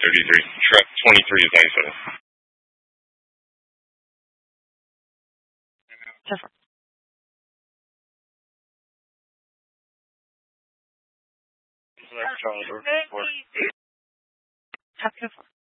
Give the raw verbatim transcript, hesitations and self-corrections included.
thirty-three. Truck twenty-three is ninety-seven. ten four. Select Charlie. Half ten four.